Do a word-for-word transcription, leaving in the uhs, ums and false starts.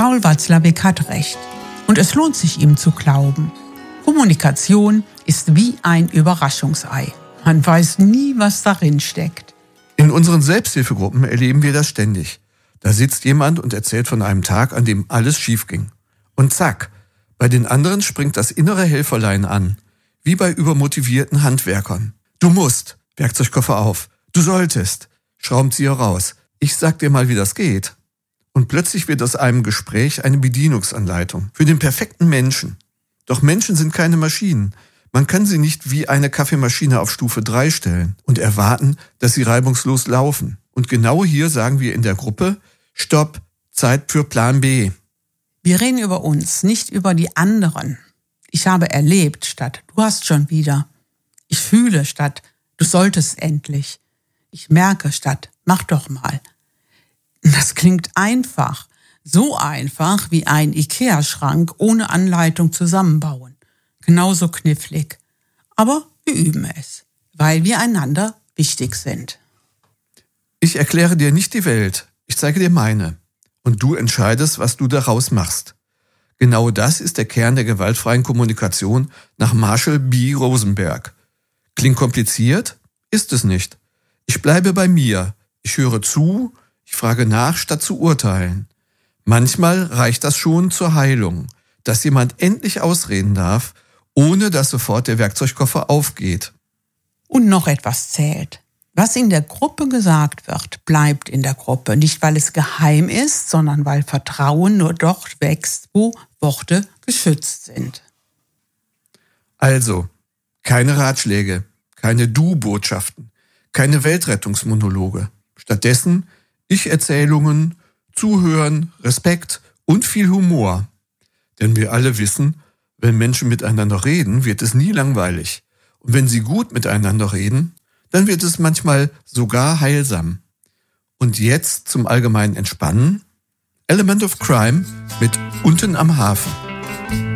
Paul Watzlawick hat recht. Und es lohnt sich, ihm zu glauben. Kommunikation ist wie ein Überraschungsei. Man weiß nie, was darin steckt. In unseren Selbsthilfegruppen erleben wir das ständig. Da sitzt jemand und erzählt von einem Tag, an dem alles schief ging. Und zack, bei den anderen springt das innere Helferlein an. Wie bei übermotivierten Handwerkern. Du musst, Werkzeugkoffer auf. Du solltest, Schraubenzieher raus. Ich sag dir mal, wie das geht. Und plötzlich wird aus einem Gespräch eine Bedienungsanleitung für den perfekten Menschen. Doch Menschen sind keine Maschinen. Man kann sie nicht wie eine Kaffeemaschine auf Stufe drei stellen und erwarten, dass sie reibungslos laufen. Und genau hier sagen wir in der Gruppe, Stopp, Zeit für Plan B. Wir reden über uns, nicht über die anderen. Ich habe erlebt statt du hast schon wieder. Ich fühle statt du solltest endlich. Ich merke statt mach doch mal. Das klingt einfach. So einfach wie ein Ikea-Schrank ohne Anleitung zusammenbauen. Genauso knifflig. Aber wir üben es, weil wir einander wichtig sind. Ich erkläre dir nicht die Welt, ich zeige dir meine. Und du entscheidest, was du daraus machst. Genau das ist der Kern der gewaltfreien Kommunikation nach Marshall B. Rosenberg. Klingt kompliziert? Ist es nicht. Ich bleibe bei mir. Ich höre zu, ich frage nach, statt zu urteilen. Manchmal reicht das schon zur Heilung, dass jemand endlich ausreden darf, ohne dass sofort der Werkzeugkoffer aufgeht. Und noch etwas zählt. Was in der Gruppe gesagt wird, bleibt in der Gruppe. Nicht, weil es geheim ist, sondern weil Vertrauen nur dort wächst, wo Worte geschützt sind. Also, keine Ratschläge, keine Du-Botschaften, keine Weltrettungsmonologe. Stattdessen Ich-Erzählungen, Zuhören, Respekt und viel Humor. Denn wir alle wissen, wenn Menschen miteinander reden, wird es nie langweilig. Und wenn sie gut miteinander reden, dann wird es manchmal sogar heilsam. Und jetzt zum allgemeinen Entspannen. Element of Crime mit Unten am Hafen.